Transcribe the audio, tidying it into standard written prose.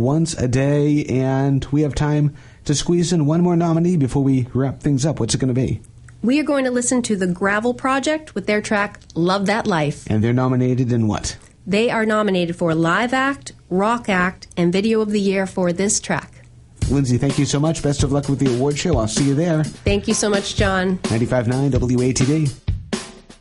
once a day, and we have time to squeeze in one more nominee before we wrap things up. What's it going to be? We are going to listen to the Gravel Project with their track, Love That Life. And they're nominated in what? They are nominated for Live Act, Rock Act, and Video of the Year for this track. Lindsay, thank you so much. Best of luck with the award show. I'll see you there. Thank you so much, John. 95.9 WATD.